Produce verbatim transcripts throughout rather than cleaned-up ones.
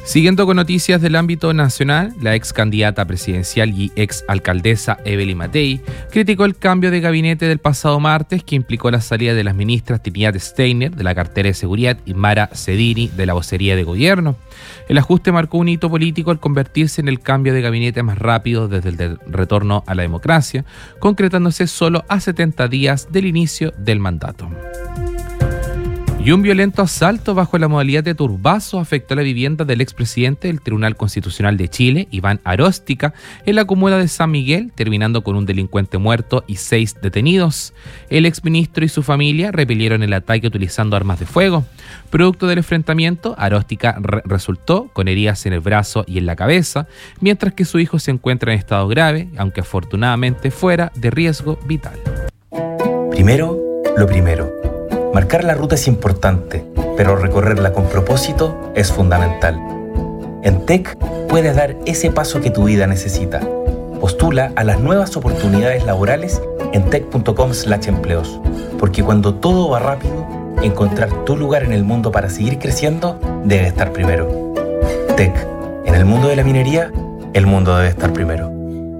Siguiendo con noticias del ámbito nacional, la ex candidata presidencial y ex alcaldesa Evelyn Matei criticó el cambio de gabinete del pasado martes que implicó la salida de las ministras Trinidad Steiner de la cartera de seguridad y Mara Cedini de la vocería de gobierno. El ajuste marcó un hito político al convertirse en el cambio de gabinete más rápido desde el de retorno a la democracia, concretándose solo a setenta días del inicio del mandato. Y un violento asalto bajo la modalidad de turbazo afectó la vivienda del expresidente del Tribunal Constitucional de Chile, Iván Aróstica, en la comuna de San Miguel, terminando con un delincuente muerto y seis detenidos. El exministro y su familia repelieron el ataque utilizando armas de fuego. Producto del enfrentamiento, Aróstica re- resultó con heridas en el brazo y en la cabeza, mientras que su hijo se encuentra en estado grave, aunque afortunadamente fuera de riesgo vital. Primero, lo primero. Marcar la ruta es importante, pero recorrerla con propósito es fundamental. En T E C puedes dar ese paso que tu vida necesita. Postula a las nuevas oportunidades laborales en tec punto com slash empleos, porque cuando todo va rápido, encontrar tu lugar en el mundo para seguir creciendo debe estar primero. T E C, en el mundo de la minería, el mundo debe estar primero.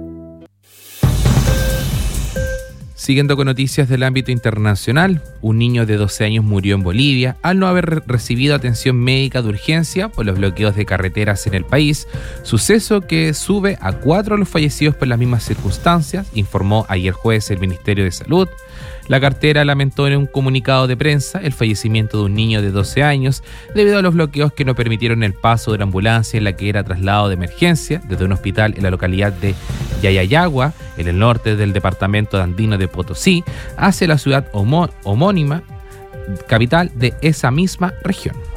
Siguiendo con noticias del ámbito internacional, un niño de doce años murió en Bolivia al no haber recibido atención médica de urgencia por los bloqueos de carreteras en el país, suceso que sube a cuatro los fallecidos por las mismas circunstancias, informó ayer jueves el Ministerio de Salud. La cartera lamentó en un comunicado de prensa el fallecimiento de un niño de doce años debido a los bloqueos que no permitieron el paso de la ambulancia en la que era trasladado de emergencia desde un hospital en la localidad de Yayayagua, en el norte del departamento andino de Potosí, hacia la ciudad homó- homónima, capital de esa misma región.